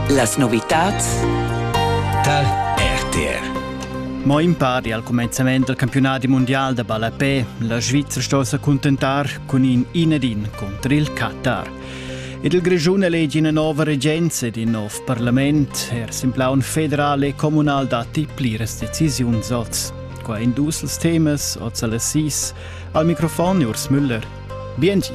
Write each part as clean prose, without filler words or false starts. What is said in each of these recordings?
Las novitats dal RTR. Mo impari al començament del campionat mondial de balapè, la Svizra sta a contentar con in inedin contro il Qatar. Ed il Grigiun elegge una nuova regenza di nuovo Parlament, simplaun federale e comunal dati plires decisioni soz. Qua in dus els temas, oz alle sis, al microfono Urs Müller. BNG.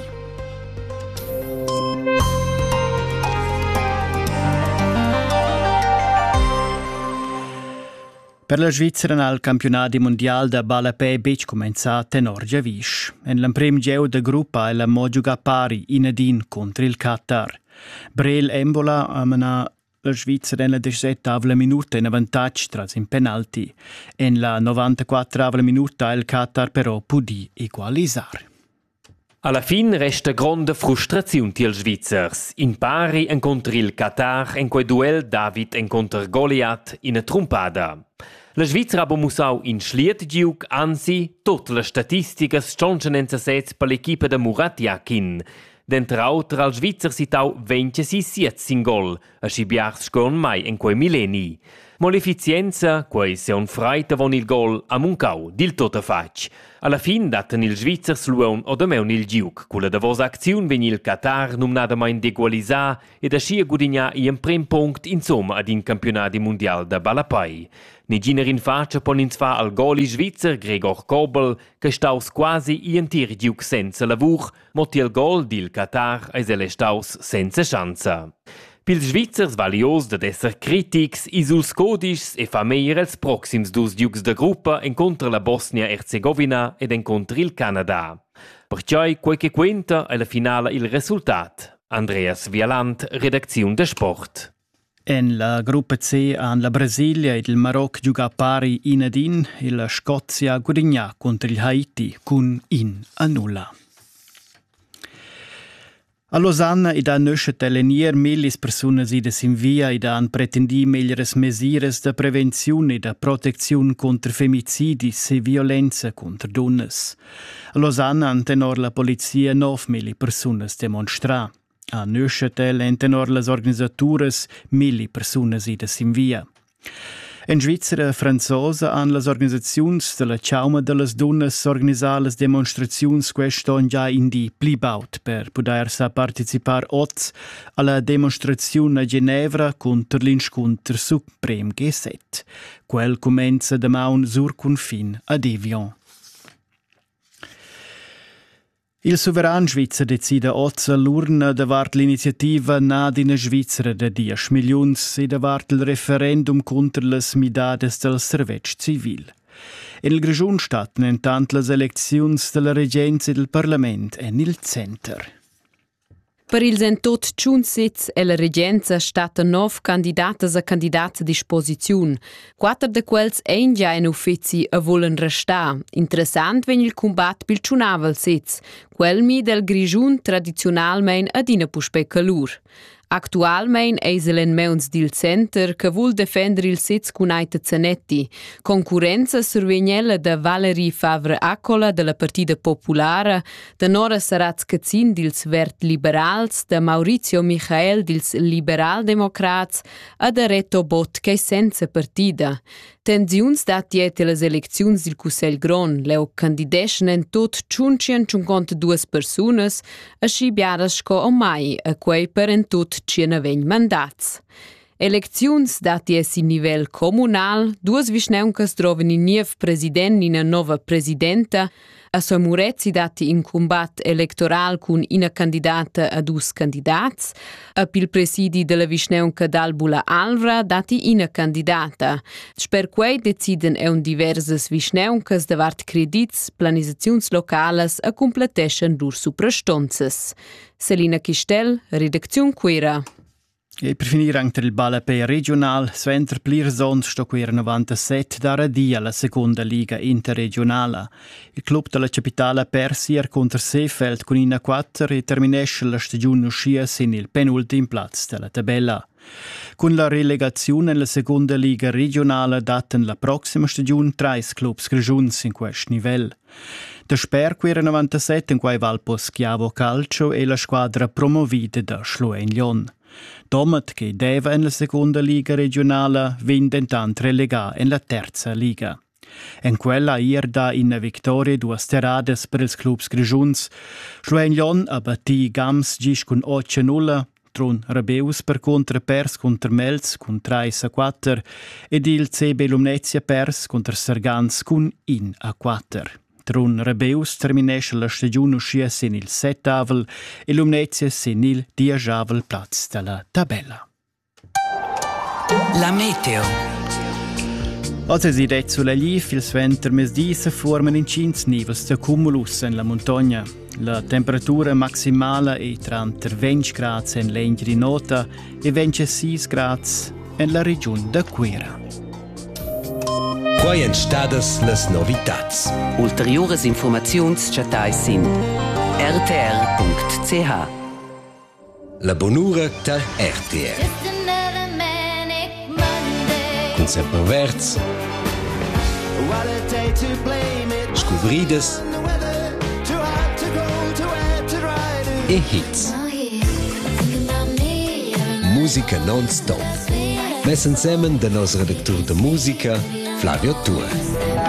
Per la Svizzera nel campionat mondial de balapè bec comença tenor giavisch. En l'emprim geu de gruppa la mo giuga pari inedin contro il Qatar. Brel Embola amena la Svizzera en la 17ª minuta in avantage tras in penalti. En la 94ª minuta il Qatar però pudi equalisar. Alla fin resta grande frustrazione tiel Svizzers. In pari incontri il Qatar en quei duel David incontri Goliath in a trompada. La Svizzera ha musau in schliet giug, anzi, tutte le statistiche stonchen en sets per l'equipa de Murat Yakin. D'entre autre, al Svizzer si tau 26 gol, a scibiars scon mai in quei millenni. Ma l'efficienza, quei se un freita von il gol, a muncau, dil tota fac. Alla fin daten il Svizzer sluon o dameun il giug, culla davosa acziun vegni il Qatar numnada mai degualisà ed ascia gudigna in prim punct insomma ad in campionati mondial da balapei. Neginer in faccia pon ins fa al goli Svizzer Gregor Kobel, che staus quasi in tir giug senza lavur, moti al gol dil Qatar eis ele staus senza chanza. Pils Svizzers valios de esser critics, isuls codis e fa meir els proxims dus giugs de gruppa incontra la Bosnia-Herzegovina ed incontra il Canada. Perciò quel che quenta è la finale il risultat. Andreas Vialant, redazione de Sport. En la gruppa C han la Brasilia ed il Maroc giuga pari inedin e la Scozia gudigna contro il Haiti con 1-0. A Lausanne id han nösche telenier millis personas idas in via id han pretendi meglieres mesires de prevenzione e de protezione contro femicidis e violenza contro donnas. A Lausanne han tenor la polizia 9.000 personas demonstra. A Neuchâtel en tenor las organisaturas 1.000 personas idas in via. En Svizzera franzosa han las organisaziuns de la Ciauma de las Donnas organisar las demonstraziuns queston già in di plibaut per podersa participar oz alla demonstrazione a Ginevra contro l'inscontro suprem G7. Quel comenza da maun sur confin ad Evian. Il soveran Svizzer decide oggi all'urna davart l'iniziativa Nadina Svizzera de 10 milions e davart il referendum contro las midades del servetg civil. In il Grigiun statten intant las elecziuns della regenza del Parlament en il center. Per ils en tot tschunsitz e la regenza stata 9 candidatas a candidats a disposiziun. 4 de quels ein già in uffizi a volen restar. Interessant vegn il combat pil tschunavel sitz, quel mi del Grigiun tradizionalmein ad ina puspecca lur. Actualmein eis elen meuns dil center che vul defender il sitz cun Aita Zanetti. Concurrenza survegnella da Valerie Favre-Accola della Partida Populara, da Nora Saratz-Cazzin dils Vert Liberals, da Maurizio Michael dils Liberal-Democrats e da Reto Bot che senza partida. Tensiuns datiete las elecziuns dil Cussegl Gron, leo candideschen en tot 552 personas, aschi biaras sco o mai, a quei per en tot 120 mandats. Elecziuns daties in nivel comunal, duas visneuncas droven in niev president in a nova presidenta, a sua murezzi dati in combat electoral cun ina candidata a dus candidats, a pil presidi della visneunca d'Albula Alvra dati ina candidata. Sper quei deciden eun diversas visneuncas davart credits, planizaziuns localas a completeschen lur suprastonzas. Selina Kistel, redacziun Quera. E per finire anche il balapè regional, Sventer Plirzons sto qui 97 da radia alla seconda liga interregionale. Il club della capitale persier contro Seefeld con in 4 e terminesce la stagione uscita in il penultimo platz della tabella. Con la relegazione nella seconda liga regionale daten la prossima stagione 3 clubs grigiuns in questo livello. Da Sper qui 97 in cui Valpo Schiavo Calcio e la squadra promovita da Schloen Lyon. Domat che deva en la seconda liga regionale vin dentant relegà en la terza liga. En quella irda in victoria duas terades per ils clubs grigiuns, Schluenglion a batti Gams gis cun 8-0, Tron Rabeus per contra pers contra Melz cun 3-4 ed il CB Lumnezia pers contra Sargans cun 1-4. Tron Rabeus terminesce la stagione uscia sen il 7avel e Lumnezia sen il 10avel plaz della tabella. La meteo. Oggi si det sulla Liv, il venter mesdì si formano in 5 nivels de cumulus en la montagna. La temperatura maximale è tra 20 gradi in l'Engia di Nota e 26 gradi in la regione de Quera. Quai en stadas las novitats. Ulteriores informaziuns chatais sin rtr.ch. La bonura ta RTR. Con sempre verts. Scobrides. E hits. Musica non-stop. Mes insieme da nos redactor de musica, Flavio Tua.